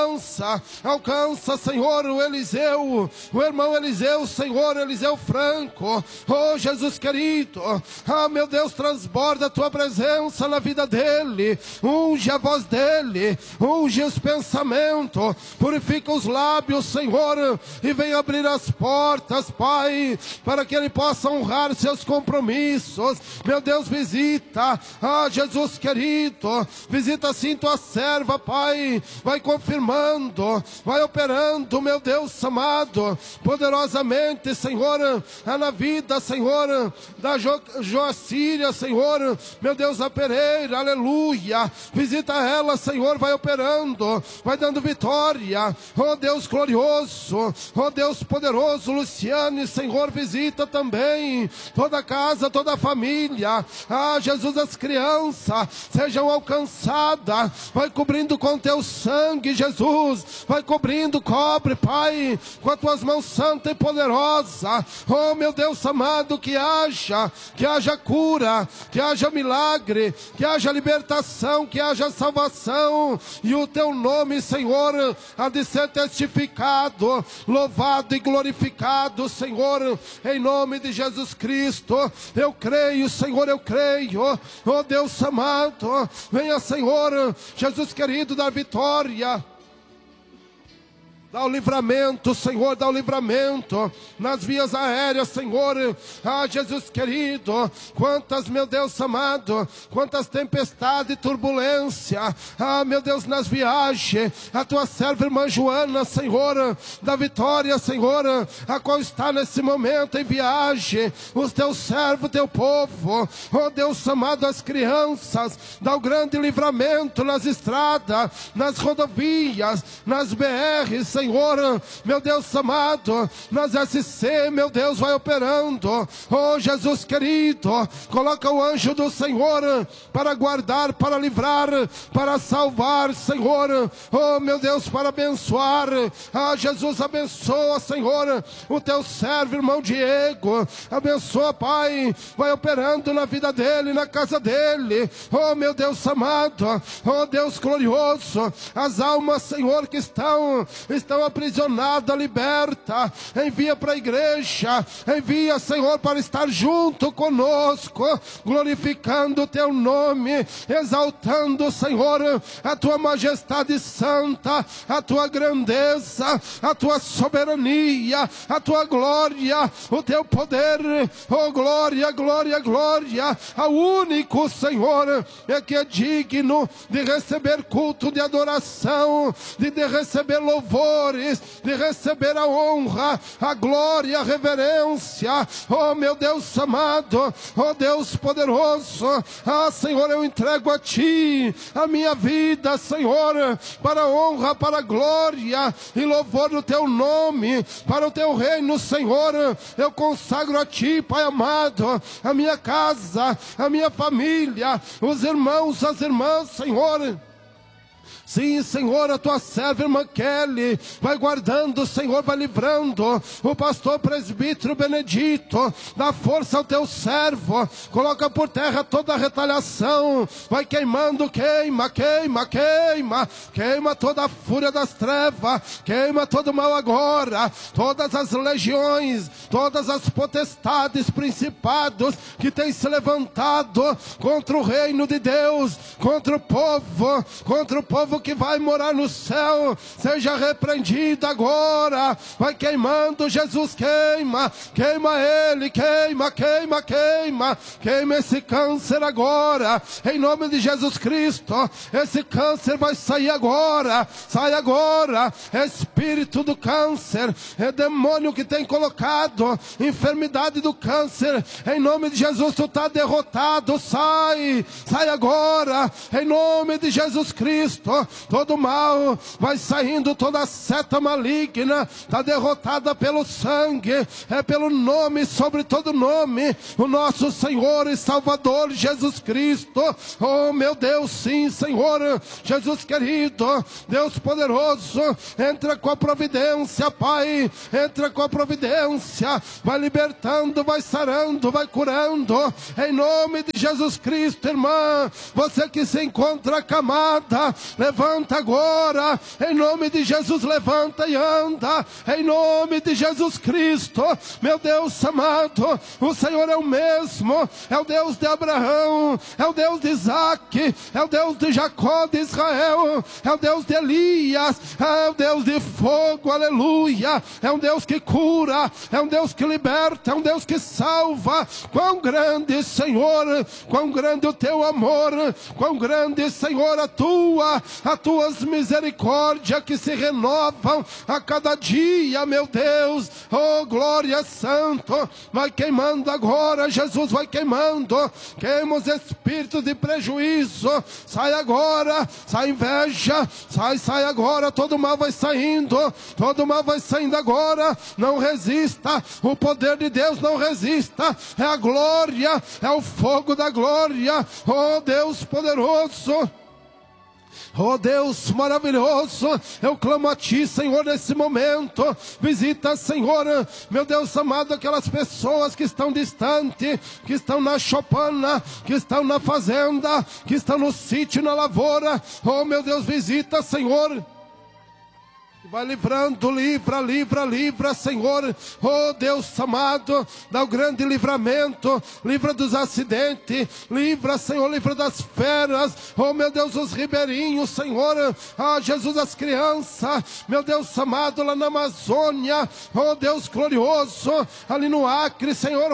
Alcança, Senhor, o Eliseu, o irmão Eliseu, Senhor, Eliseu Franco. Oh, Jesus querido, meu Deus, transborda a tua presença na vida dele. Unge a voz dele, unge os pensamentos, purifica os lábios, Senhor, e vem abrir as portas, Pai, para que ele possa honrar seus compromissos. Meu Deus, visita, Jesus querido, visita sim tua serva, Pai, vai confirmando, vai operando, meu Deus amado, poderosamente, Senhor, na vida, Senhor, da Joacíria, Senhor, meu Deus, a Pereira, aleluia, visita ela, Senhor, vai operando, vai dando vitória, oh Deus glorioso, oh Deus poderoso, Luciane, Senhor, visita também toda a casa, toda a família, Jesus, as crianças sejam alcançadas, vai cobrindo com teu sangue, Jesus, vai cobrindo, cobre, Pai, com as tuas mãos santas e poderosas, oh meu Deus amado, que haja cura, que haja milagre, que haja libertação, que haja salvação, e o teu nome, Senhor, há de ser testificado, louvado e glorificado, Senhor, em nome de Jesus Cristo. Eu creio, Senhor, eu creio, oh Deus amado, venha, Senhor, Jesus querido, da vitória, dá o livramento, Senhor, dá o livramento nas vias aéreas, Senhor. Jesus querido, quantas, meu Deus amado, quantas tempestades e turbulência, meu Deus, nas viagens, a tua serva irmã Joana, Senhor, da vitória, Senhor, a qual está nesse momento em viagem, os teus servos, teu povo, oh Deus amado, as crianças, dá o grande livramento nas estradas, nas rodovias, nas BRs, Senhor, meu Deus amado, nas SC, meu Deus, vai operando, oh Jesus querido, coloca o anjo do Senhor para guardar, para livrar, para salvar, Senhor, oh meu Deus, para abençoar, Jesus, abençoa, Senhor, o teu servo, irmão Diego, abençoa, Pai, vai operando na vida dele, na casa dele, oh meu Deus amado, oh Deus glorioso, as almas, Senhor, que estão aprisionada, liberta, envia para a igreja, envia, Senhor, para estar junto conosco, glorificando o teu nome, exaltando, Senhor, a tua majestade santa, a tua grandeza, a tua soberania, a tua glória, o teu poder, oh glória, glória, glória, ao único, Senhor, que é digno de receber culto de adoração, de receber louvores, de receber a honra, a glória, a reverência, oh meu Deus amado, oh Deus poderoso, Senhor, eu entrego a Ti a minha vida, Senhor, para a honra, para a glória e louvor do Teu nome, para o Teu reino, Senhor, eu consagro a Ti, Pai amado, a minha casa, a minha família, os irmãos, as irmãs, Senhor. Sim, Senhor, a tua serva, irmã Kelly, vai guardando, Senhor, vai livrando o pastor presbítero Benedito, dá força ao teu servo, coloca por terra toda a retaliação, vai queimando, queima, queima, queima, queima toda a fúria das trevas, queima todo o mal agora, todas as legiões, todas as potestades, principados que têm se levantado contra o reino de Deus, contra o povo que vai morar no céu, seja repreendido agora, vai queimando, Jesus, queima, queima ele, queima, queima, queima, queima esse câncer agora, em nome de Jesus Cristo, esse câncer vai sair agora, sai agora, espírito do câncer, é demônio que tem colocado, enfermidade do câncer, em nome de Jesus, tu está derrotado, sai agora, em nome de Jesus Cristo, todo mal vai saindo, toda seta maligna está derrotada pelo sangue, é pelo nome, sobre todo nome, o nosso Senhor e Salvador Jesus Cristo. Oh meu Deus, sim, Senhor Jesus querido, Deus poderoso, entra com a providência, Pai, entra com a providência, vai libertando, vai sarando, vai curando, em nome de Jesus Cristo. Irmã, você que se encontra acamada, levanta levanta agora, em nome de Jesus, levanta e anda, em nome de Jesus Cristo. Meu Deus amado, o Senhor é o mesmo, é o Deus de Abraão, é o Deus de Isaac, é o Deus de Jacó, de Israel, é o Deus de Elias, é o Deus de fogo, aleluia, é um Deus que cura, é um Deus que liberta, é um Deus que salva. Quão grande, Senhor, quão grande o teu amor, quão grande, Senhor, as tuas misericórdias que se renovam a cada dia, meu Deus. Oh, glória, santo, vai queimando agora, Jesus, vai queimando, queima os espíritos de prejuízo, sai agora, sai inveja, sai agora, todo mal vai saindo, todo mal vai saindo agora. Não resista, o poder de Deus não resista, é a glória, é o fogo da glória. Oh Deus poderoso, oh Deus maravilhoso, eu clamo a Ti, Senhor, nesse momento. Visita, Senhor, meu Deus amado, aquelas pessoas que estão distantes, que estão na chopana, que estão na fazenda, que estão no sítio, na lavoura. Oh meu Deus, visita, Senhor. Vai livrando, livra, Senhor. Oh Deus amado, dá o grande livramento, livra dos acidentes, livra, Senhor, livra das feras. Oh meu Deus, os ribeirinhos, Senhor. Ah, Jesus, as crianças, meu Deus amado, lá na Amazônia. Oh Deus glorioso, ali no Acre, Senhor.